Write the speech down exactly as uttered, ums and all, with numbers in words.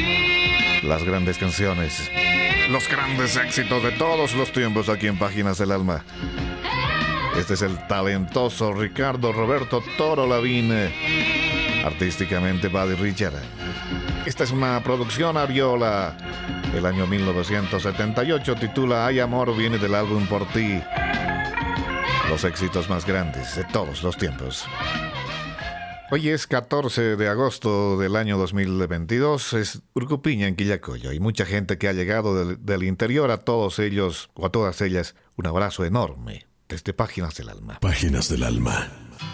Las grandes canciones, los grandes éxitos de todos los tiempos aquí en Páginas del Alma. Este es el talentoso Ricardo Roberto Toro Lavín, artísticamente Buddy Richard. Esta es una producción Ariola. El año mil novecientos setenta y ocho, titula Hay Amor, viene del álbum Por Ti. Los éxitos más grandes de todos los tiempos. Hoy es catorce de agosto del año dos mil veintidós, es Urcupiña en Quillacollo. Hay mucha gente que ha llegado del, del interior. A todos ellos o a todas ellas un abrazo enorme desde Páginas del Alma. Páginas del Alma.